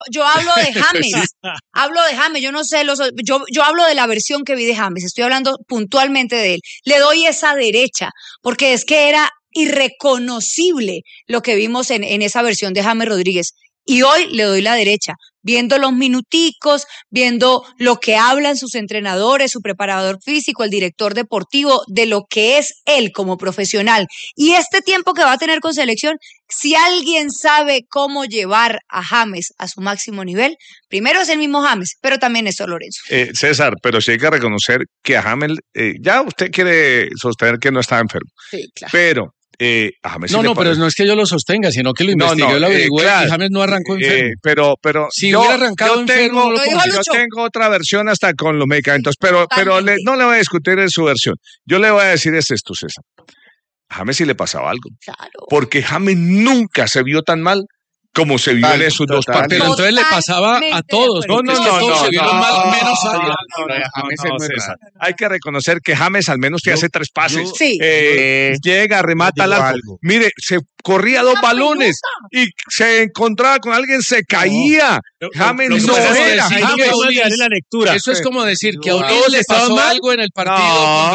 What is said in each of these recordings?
Yo hablo de James, yo no sé, yo hablo de la versión que vi de James, estoy hablando puntualmente de él. Le doy esa derecha, porque es que era irreconocible lo que vimos en esa versión de James Rodríguez. Y hoy le doy la derecha, viendo los minuticos, viendo lo que hablan sus entrenadores, su preparador físico, el director deportivo, de lo que es él como profesional. Y este tiempo que va a tener con selección, si alguien sabe cómo llevar a James a su máximo nivel, primero es el mismo James, pero también es Lorenzo. César, pero sí hay que reconocer que a James, ya usted quiere sostener que no está enfermo. Sí, claro. Pero pero no es que yo lo sostenga, sino que lo investigué, lo averigüé, y James no arrancó enfermo. Pero si hubiera arrancado enfermo, yo tengo otra versión hasta con los medicamentos, pero no le voy a discutir en su versión. Yo le voy a decir esto, César. A James sí le pasaba algo. Claro. Porque James nunca se vio tan mal como se vio en esos dos partidos. Pero entonces le pasaba a todos. Todos se vieron mal, menos César. Hay que reconocer que James al menos te hace 3 pases. Sí. Llega, remata al arco. Mire, se corría 2 balones y se encontraba con alguien, se caía. James no era. Eso es como decir que a Oriol le pasó algo en el partido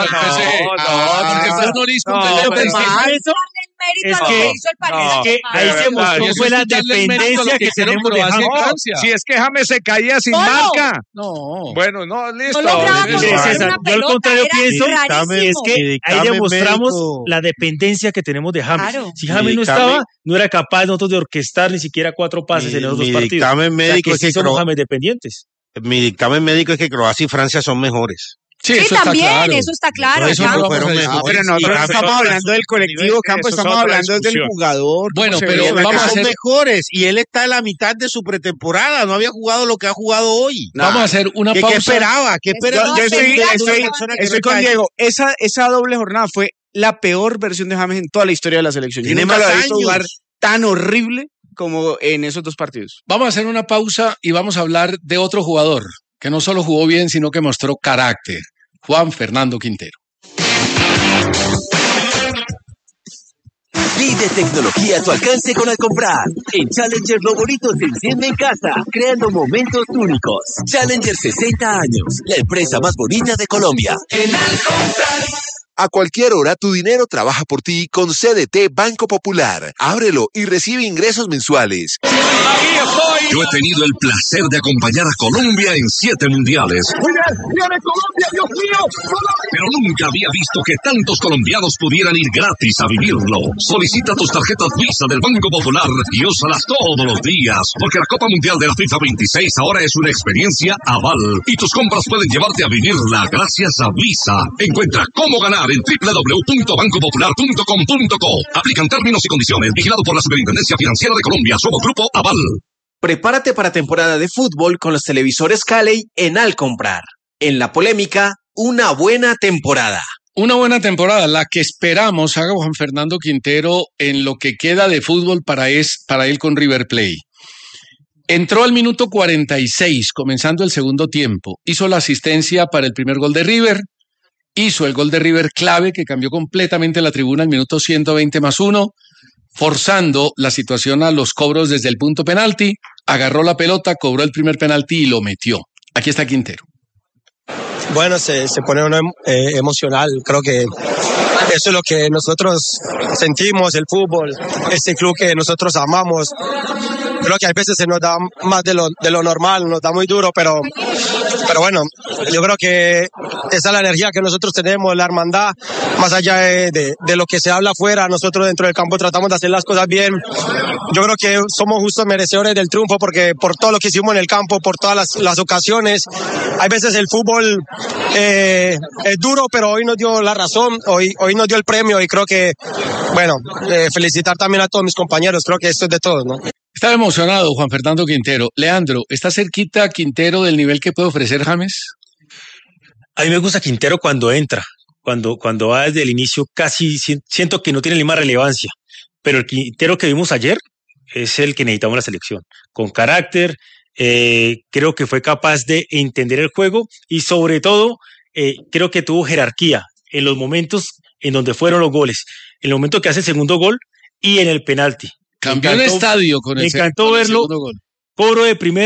Es que ahí se mostró fue la dependencia que tenemos de James. Si es que James se caía sin marca. No. Bueno, no, listo. Yo al contrario pienso, es que ahí demostramos la dependencia que tenemos de James. Claro. Si James no estaba, no era capaz nosotros de orquestar ni siquiera 4 pases en esos 2 partidos. Dictamen médico es que somos James dependientes. Mi dictamen médico es que Croacia y Francia son mejores. Sí, también, eso está claro. Pero nosotros estamos hablando del colectivo, Campo, estamos hablando del jugador. Bueno, pero vamos a ser mejores. Y él está en la mitad de su pretemporada. No había jugado lo que ha jugado hoy. Vamos a hacer una pausa. ¿Qué esperaba? Yo estoy con Diego. Esa doble jornada fue la peor versión de James en toda la historia de la selección. Yo nunca lo he visto jugar tan horrible como en esos 2 partidos. Vamos a hacer una pausa y vamos a hablar de otro jugador que no solo jugó bien, sino que mostró carácter. Juan Fernando Quintero. Vive tecnología a tu alcance con Alcomprar. En Challenger lo bonito se enciende en casa, creando momentos únicos. Challenger 60 años, la empresa más bonita de Colombia. En Alcomprar. A cualquier hora tu dinero trabaja por ti con CDT Banco Popular. Ábrelo y recibe ingresos mensuales. Yo he tenido el placer de acompañar a Colombia en 7 mundiales. ¡Viene Colombia, Dios mío! Pero nunca había visto que tantos colombianos pudieran ir gratis a vivirlo. Solicita tus tarjetas Visa del Banco Popular y úsalas todos los días, porque la Copa Mundial de la FIFA 26 ahora es una experiencia aval y tus compras pueden llevarte a vivirla gracias a Visa. Encuentra cómo ganar en www.bancopopular.com.co. Aplican términos y condiciones. Vigilado por la Superintendencia Financiera de Colombia. Somos Grupo Aval. Prepárate para temporada de fútbol con los televisores Calley en Alcomprar. En la polémica, una buena temporada. Una buena temporada, la que esperamos haga Juan Fernando Quintero en lo que queda de fútbol para él con River Plate. Entró al minuto 46, comenzando el segundo tiempo. Hizo la asistencia para el primer gol de River. Hizo el gol de River clave que cambió completamente la tribuna al minuto 120+1, forzando la situación a los cobros desde el punto penalti. Agarró la pelota, cobró el primer penalti y lo metió. Aquí está Quintero. Bueno, se pone uno emocional. Creo que eso es lo que nosotros sentimos, el fútbol, este club que nosotros amamos. Creo que a veces se nos da más de lo normal, nos da muy duro, pero bueno, yo creo que esa es la energía que nosotros tenemos, la hermandad, más allá de lo que se habla afuera, nosotros dentro del campo tratamos de hacer las cosas bien. Yo creo que somos justos merecedores del triunfo porque por todo lo que hicimos en el campo, por todas las ocasiones. Hay veces el fútbol es duro, pero hoy nos dio la razón, hoy nos dio el premio y creo que, bueno, felicitar también a todos mis compañeros, creo que esto es de todos, ¿no? Estaba emocionado Juan Fernando Quintero. Leandro, ¿está cerquita Quintero del nivel que puede ofrecer James? A mí me gusta Quintero cuando entra, cuando va desde el inicio, casi siento que no tiene la misma relevancia, pero el Quintero que vimos ayer es el que necesitamos en la selección, con carácter, creo que fue capaz de entender el juego y sobre todo creo que tuvo jerarquía en los momentos en donde fueron los goles, en el momento que hace el segundo gol y en el penalti. Cambió el estadio con el Me encantó verlo Cobro de primera.